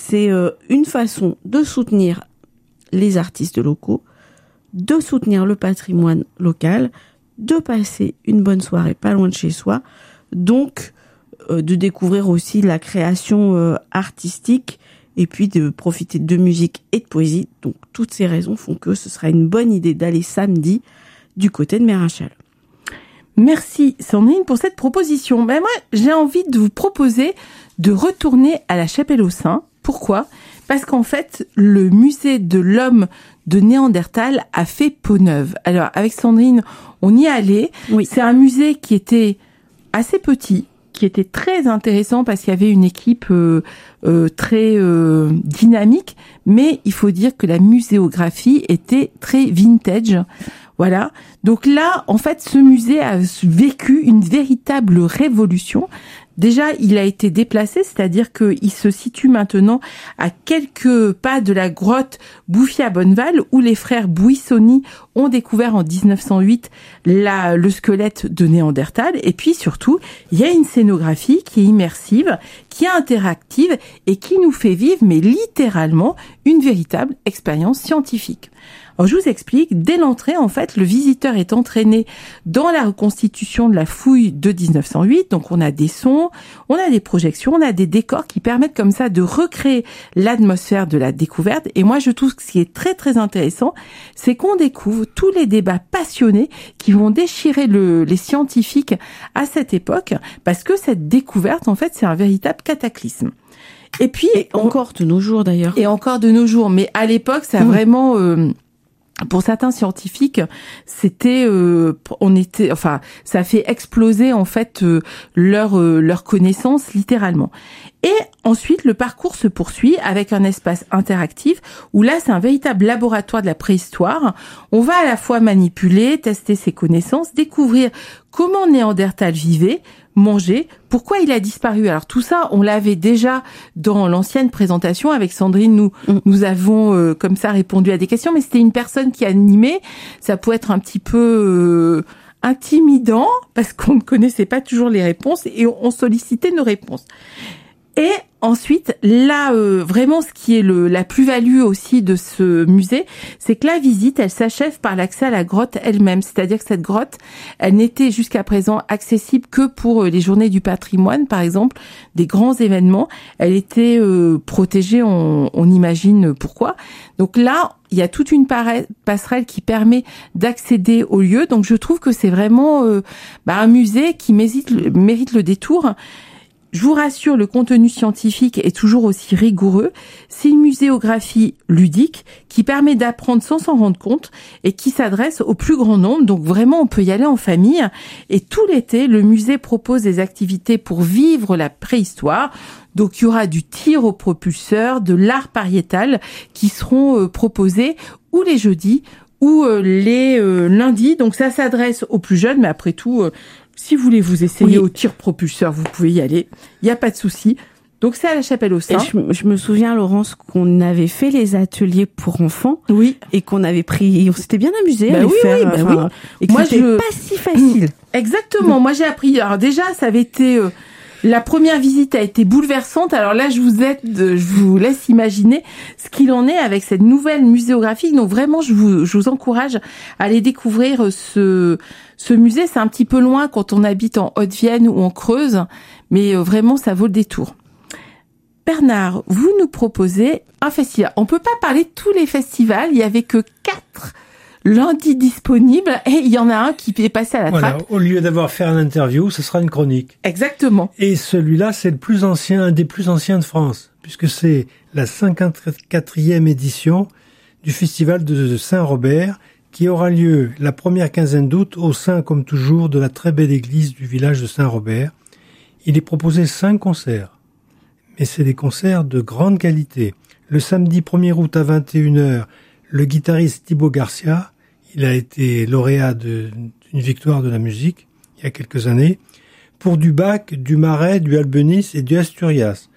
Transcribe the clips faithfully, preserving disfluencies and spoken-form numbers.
c'est euh, une façon de soutenir les artistes locaux, de soutenir le patrimoine local, de passer une bonne soirée pas loin de chez soi, donc euh, de découvrir aussi la création euh, artistique et puis de profiter de musique et de poésie. Donc toutes ces raisons font que ce sera une bonne idée d'aller samedi du côté de Mérinchal. Merci Sandrine pour cette proposition. Ben moi, j'ai envie de vous proposer de retourner à la Chapelle aux Saints. Pourquoi ? Parce qu'en fait, le musée de l'homme de Néandertal a fait peau neuve. Alors, avec Sandrine, on y est allé. Oui. C'est un musée qui était assez petit, qui était très intéressant parce qu'il y avait une équipe euh, euh, très euh, dynamique, mais il faut dire que la muséographie était très vintage. Voilà. Donc là, en fait, ce musée a vécu une véritable révolution. Déjà, il a été déplacé, c'est-à-dire qu'il se situe maintenant à quelques pas de la grotte Bouffy-à-Bonneval, où les frères Buissoni ont découvert en dix-neuf cent huit la, le squelette de Néandertal. Et puis surtout, il y a une scénographie qui est immersive, qui est interactive et qui nous fait vivre, mais littéralement, une véritable expérience scientifique. Alors, je vous explique. Dès l'entrée, en fait, le visiteur est entraîné dans la reconstitution de la fouille de dix-neuf cent huit. Donc, on a des sons, on a des projections, on a des décors qui permettent comme ça de recréer l'atmosphère de la découverte. Et moi, je trouve que ce qui est très, très intéressant, c'est qu'on découvre tous les débats passionnés qui vont déchirer le, les scientifiques à cette époque, parce que cette découverte, en fait, c'est un véritable cataclysme. Et puis, et encore on, de nos jours d'ailleurs. Et encore de nos jours. Mais à l'époque, ça a mmh. vraiment... Euh, Pour certains scientifiques, c'était, euh, on était, enfin, ça a fait exploser en fait euh, leur euh, leur connaissance littéralement. Et ensuite, le parcours se poursuit avec un espace interactif où là, c'est un véritable laboratoire de la préhistoire. On va à la fois manipuler, tester ses connaissances, découvrir comment Néandertal vivait, manger, pourquoi il a disparu. Alors tout ça, on l'avait déjà dans l'ancienne présentation avec Sandrine. Nous, mmh. nous avons euh, comme ça répondu à des questions, mais c'était une personne qui animait. Ça pouvait être un petit peu euh, intimidant parce qu'on ne connaissait pas toujours les réponses et on, on sollicitait nos réponses. Et ensuite, là, euh, vraiment, ce qui est le, la plus-value aussi de ce musée, c'est que la visite, elle s'achève par l'accès à la grotte elle-même. C'est-à-dire que cette grotte, elle n'était jusqu'à présent accessible que pour les journées du patrimoine, par exemple, des grands événements. Elle était euh, protégée, on, on imagine pourquoi. Donc là, il y a toute une passerelle qui permet d'accéder au lieu. Donc je trouve que c'est vraiment euh, bah, un musée qui mérite, mérite le détour. Je vous rassure, le contenu scientifique est toujours aussi rigoureux. C'est une muséographie ludique qui permet d'apprendre sans s'en rendre compte et qui s'adresse au plus grand nombre. Donc vraiment, on peut y aller en famille. Et tout l'été, le musée propose des activités pour vivre la préhistoire. Donc il y aura du tir au propulseur, de l'art pariétal qui seront euh, proposés ou les jeudis ou euh, les euh, lundis. Donc ça s'adresse aux plus jeunes, mais après tout... Euh, Si vous voulez vous essayer oui. au tir propulseur, vous pouvez y aller. Il n'y a pas de souci. Donc, c'est à la Chapelle aux Saints. Je, je me souviens, Laurence, qu'on avait fait les ateliers pour enfants. Oui. Et qu'on avait pris, on s'était bien amusé bah à les oui, faire. Oui, bah enfin, oui. Et que moi, c'était je... pas si facile. Exactement. Moi, j'ai appris. Alors, déjà, ça avait été, euh, la première visite a été bouleversante. Alors là, je vous aide, je vous laisse imaginer ce qu'il en est avec cette nouvelle muséographie. Donc vraiment, je vous, je vous encourage à aller découvrir ce, ce musée. C'est un petit peu loin quand on habite en Haute-Vienne ou en Creuse, mais vraiment, ça vaut le détour. Bernard, vous nous proposez un festival. On peut pas parler de tous les festivals. Il y avait que quatre lundi disponible et il y en a un qui est passé à la voilà, trappe. Au lieu d'avoir fait une interview, ce sera une chronique. Exactement. Et celui-là, c'est le plus ancien, un des plus anciens de France, puisque c'est la cinquante-quatrième édition du festival de Saint-Robert, qui aura lieu la première quinzaine d'août au sein, comme toujours, de la très belle église du village de Saint-Robert. Il est proposé cinq concerts, mais c'est des concerts de grande qualité. Le samedi premier août à vingt et une heures, le guitariste Thibaut Garcia, il a été lauréat de, d'une victoire de la musique il y a quelques années, pour du Bach, du Marais, du Albéniz et du Asturias.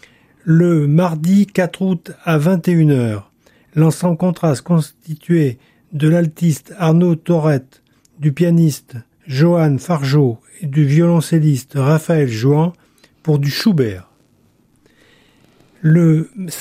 Le mardi quatre août à vingt et une heures, l'ensemble contraste constitué de l'altiste Arnaud Torrette, du pianiste Johan Fargeau et du violoncelliste Raphaël Jouan pour du Schubert. Le